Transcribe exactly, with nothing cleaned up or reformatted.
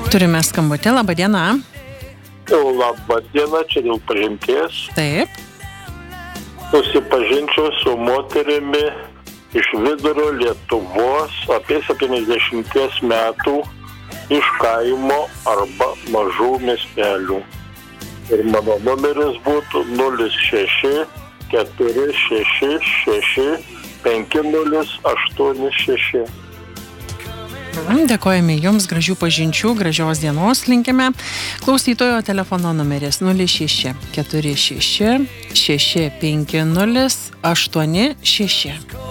Turime skambutį, laba diena. Labą dieną, čia dėl pažinties. Taip. Susipažinčiau su moterimi iš vidurio Lietuvos apie septyniasdešimties metų iš kaimo arba mažų miestelių. Ir mano numeris būtų nulis šeši keturi šeši šeši penki nulis aštuoni šeši. Dėkojame Jums, gražių pažinčių, gražios dienos linkime. Klausytojo telefono numeris nulis šeši keturi šeši šeši penki nulis aštuoni šeši.